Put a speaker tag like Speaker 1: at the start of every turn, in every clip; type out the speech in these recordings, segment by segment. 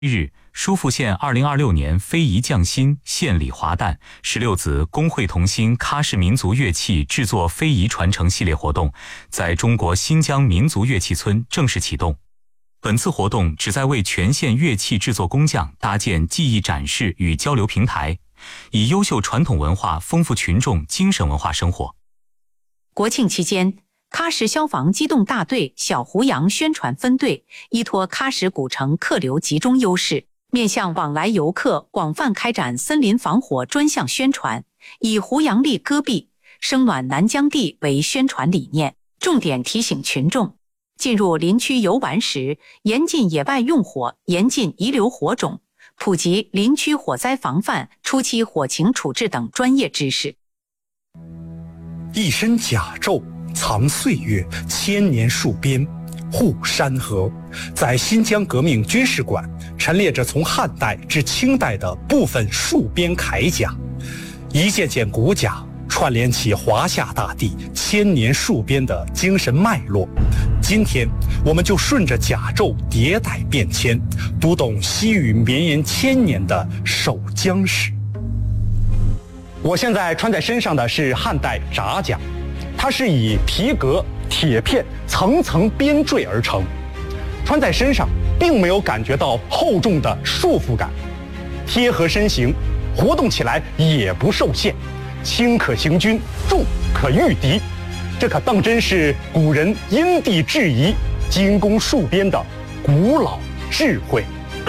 Speaker 1: 日，疏附县2026年非遗匠心献礼华诞16子工会同心喀什民族乐器制作非遗传承系列活动在中国新疆民族乐器村正式启动。本次活动旨在为全县乐器制作工匠搭建技艺展示与交流平台，以优秀传统文化丰富群众精神文化生活。
Speaker 2: 国庆期间，喀什消防机动大队小胡杨宣传分队依托喀什古城客流集中优势，面向往来游客广泛开展森林防火专项宣传，以胡杨力戈壁、生暖南疆地为宣传理念，重点提醒群众进入林区游玩时严禁野外用火，严禁遗留火种，普及林区火灾防范、初期火情处置等专业知识。
Speaker 3: 一身甲胄，藏岁月，千年戍边，护山河。在新疆革命军事馆陈列着从汉代至清代的部分戍边铠甲，一件件骨甲串联起华夏大地千年戍边的精神脉络。今天我们就顺着甲胄迭代变迁，读懂西域绵延千年的守疆史。我现在穿在身上的是汉代札甲，它是以皮革、铁片层层编缀而成，穿在身上并没有感觉到厚重的束缚感，贴合身形，活动起来也不受限，轻可行军，重可御敌。这可当真是古人因地制宜、精工戍边的古老智慧。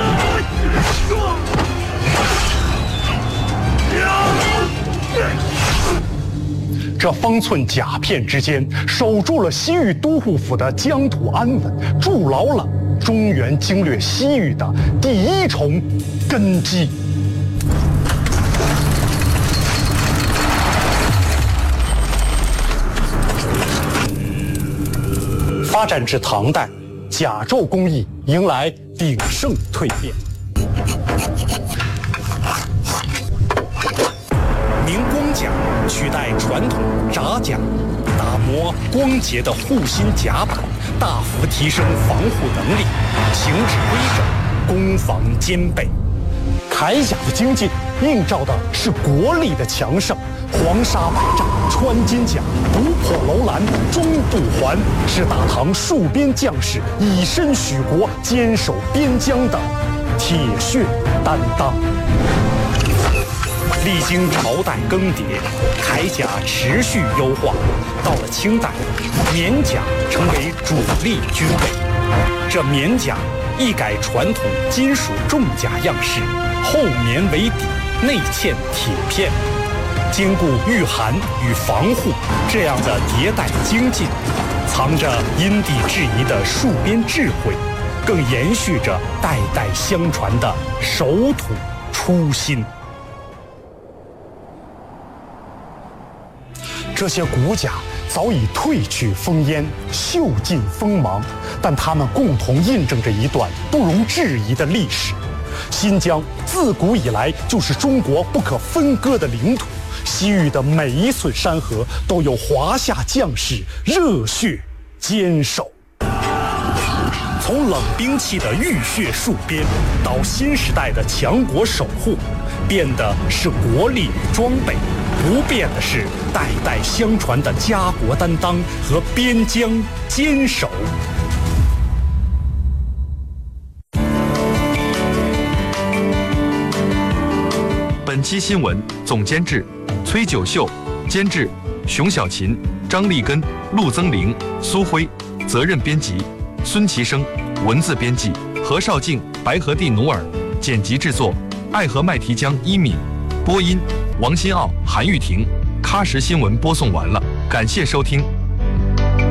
Speaker 3: 这方寸甲片之间，守住了西域都护府的疆土安稳，筑牢了中原经略西域的第一重根基。发展至唐代，甲胄工艺迎来鼎盛蜕变。明光甲取代传统札甲，打磨光洁的护心甲板，大幅提升防护能力，形制规整，攻防兼备。铠甲的精进映照的是国力的强盛。黄沙百丈穿金甲，不破楼兰终不还，是大唐戍边将士以身许国、坚守边疆的铁血担当。历经朝代更迭，铠甲持续优化，到了清代，棉甲成为主力军备。这棉甲一改传统金属重甲样式，厚棉为底，内嵌铁片，兼顾御寒与防护，这样的迭代精进，藏着因地制宜的戍边智慧，更延续着代代相传的守土初心。这些骨甲早已褪去风烟，锈尽锋芒，但它们共同印证着一段不容置疑的历史。新疆自古以来就是中国不可分割的领土，西域的每一寸山河都有华夏将士热血坚守。从冷兵器的浴血戍边，到新时代的强国守护，变的是国力与装备，不变的是代代相传的家国担当和边疆坚守。
Speaker 4: 本期新闻总监制崔九秀，监制熊小琴、张立根、陆增玲、苏辉，责任编辑孙其生，文字编辑何绍静、白河地努尔，剪辑制作爱河麦提江一敏，播音王新奥、韩玉婷。喀什新闻播送完了，感谢收听。